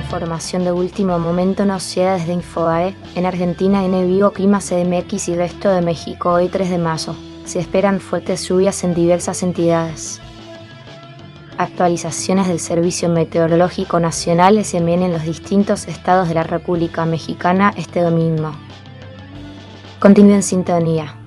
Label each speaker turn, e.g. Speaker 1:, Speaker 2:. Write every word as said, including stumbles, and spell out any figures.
Speaker 1: información de último momento nos llega desde Infobae. En Argentina, en Vigo, clima C D M X y resto de México. Hoy tres de mayo. Se esperan fuertes lluvias en diversas entidades. Actualizaciones del Servicio Meteorológico Nacional se envían en los distintos estados de la República Mexicana este domingo. Continúe en sintonía.